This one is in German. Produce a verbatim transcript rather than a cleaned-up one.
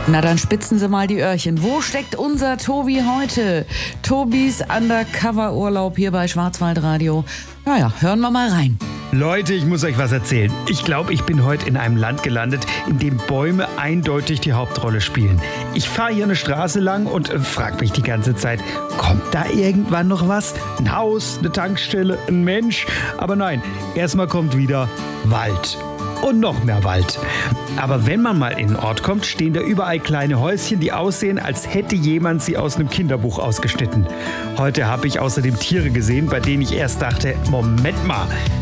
Na, dann spitzen Sie mal die Öhrchen. Wo steckt unser Tobi heute? Tobis Undercover-Urlaub hier bei Schwarzwaldradio. Naja, hören wir mal rein. Leute, ich muss euch was erzählen. Ich glaube, ich bin heute in einem Land gelandet, in dem Bäume eindeutig die Hauptrolle spielen. Ich fahre hier eine Straße lang und äh, frage mich die ganze Zeit, kommt da irgendwann noch was? Ein Haus, eine Tankstelle, ein Mensch? Aber nein, erstmal kommt wieder Wald. Und noch mehr Wald. Aber wenn man mal in den Ort kommt, stehen da überall kleine Häuschen, die aussehen, als hätte jemand sie aus einem Kinderbuch ausgeschnitten. Heute habe ich außerdem Tiere gesehen, bei denen ich erst dachte, Moment mal,